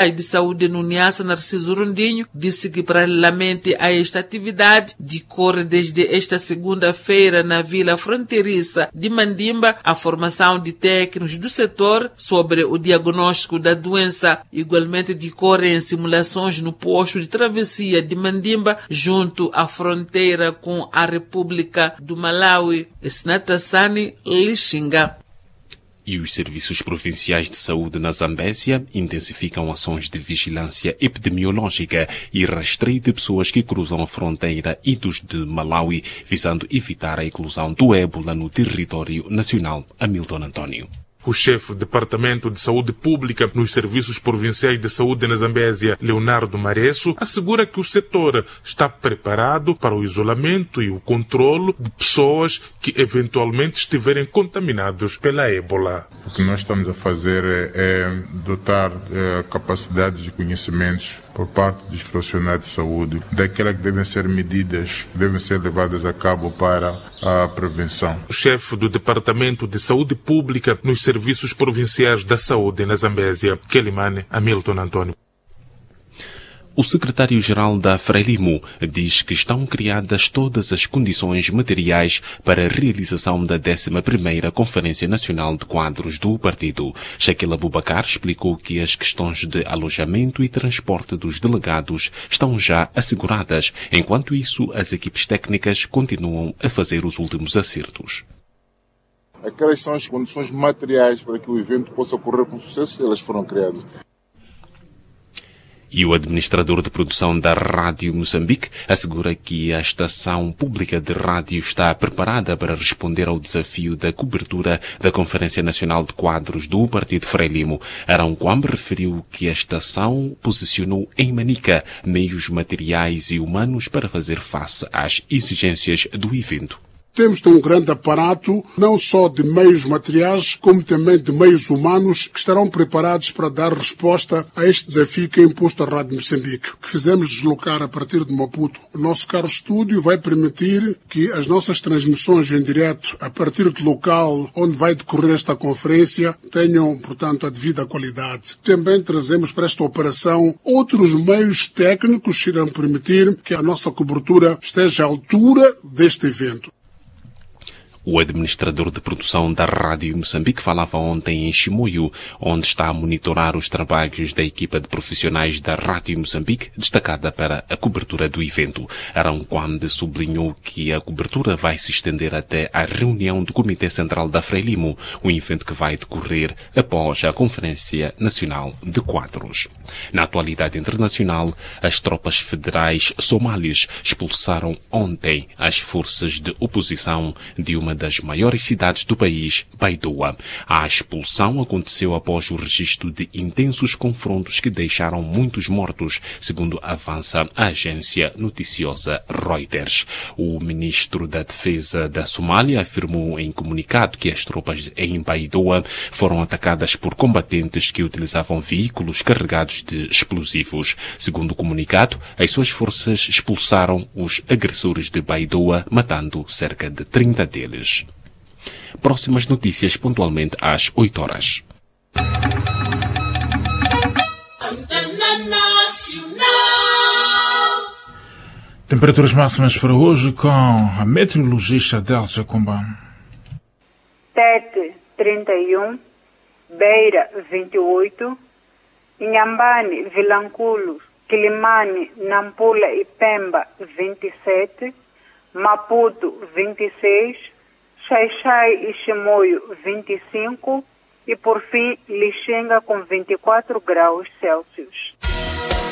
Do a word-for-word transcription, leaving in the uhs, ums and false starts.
de Saúde no Niassa, Narciso Rondinho, disse que paralelamente a esta atividade decorre desde esta segunda-feira na vila fronteiriça de Mandimba a formação de técnicos do setor sobre o diagnóstico da doença. Igualmente decorrem simulações no posto de travessia de Mandimba junto à fronteira com a República do Malawi. Esnatasani Lixinga. E os serviços provinciais de saúde na Zambésia intensificam ações de vigilância epidemiológica e rastreio de pessoas que cruzam a fronteira e dos de Malawi, visando evitar a inclusão do ébola no território nacional. Hamilton Antônio. O chefe do Departamento de Saúde Pública nos Serviços Provinciais de Saúde na Zambésia, Leonardo Maresso, assegura que o setor está preparado para o isolamento e o controlo de pessoas que eventualmente estiverem contaminados pela ébola. O que nós estamos a fazer é, é dotar é, capacidades e conhecimentos por parte dos profissionais de saúde daquelas que devem ser medidas, que devem ser levadas a cabo para a prevenção. O chefe do Departamento de Saúde Pública nos Serviços Provinciais da Saúde na Zambésia, Quelimane Hamilton Antônio. O secretário-geral da Frelimo diz que estão criadas todas as condições materiais para a realização da décima primeira Conferência Nacional de Quadros do partido. Shaquille Abubakar explicou que as questões de alojamento e transporte dos delegados estão já asseguradas. Enquanto isso, as equipes técnicas continuam a fazer os últimos acertos. Aquelas são as condições materiais para que o evento possa ocorrer com sucesso, elas foram criadas. E o administrador de produção da Rádio Moçambique assegura que a estação pública de rádio está preparada para responder ao desafio da cobertura da Conferência Nacional de Quadros do Partido Frelimo. Arão Kwambe referiu que a estação posicionou em Manica meios materiais e humanos para fazer face às exigências do evento. Temos um grande aparato, não só de meios materiais, como também de meios humanos, que estarão preparados para dar resposta a este desafio que é imposto à Rádio Moçambique, que fizemos deslocar a partir de Maputo. O nosso caro estúdio vai permitir que as nossas transmissões em direto, a partir do local onde vai decorrer esta conferência, tenham, portanto, a devida qualidade. Também trazemos para esta operação outros meios técnicos que irão permitir que a nossa cobertura esteja à altura deste evento. O administrador de produção da Rádio Moçambique falava ontem em Chimoio, onde está a monitorar os trabalhos da equipa de profissionais da Rádio Moçambique, destacada para a cobertura do evento. Arão Kwambe sublinhou que a cobertura vai se estender até a reunião do Comitê Central da Frelimo, um evento que vai decorrer após a Conferência Nacional de Quadros. Na atualidade internacional, as tropas federais somalis expulsaram ontem as forças de oposição de uma das maiores cidades do país, Baidoa. A expulsão aconteceu após o registro de intensos confrontos que deixaram muitos mortos, segundo avança a agência noticiosa Reuters. O ministro da Defesa da Somália afirmou em comunicado que as tropas em Baidoa foram atacadas por combatentes que utilizavam veículos carregados de explosivos. Segundo o comunicado, as suas forças expulsaram os agressores de Baidoa, matando cerca de trinta deles. Próximas notícias pontualmente às oito horas. Temperaturas máximas para hoje com a meteorologista Delcia Kumba. Tete, trinta e um, Beira, vinte e oito, Inhambane, Vilanculo, Quilimane, Nampula e Pemba, vinte e sete, Maputo, vinte e seis, Xai-Xai e Chimoio, vinte e cinco e, por fim, Lixinga com vinte e quatro graus Celsius.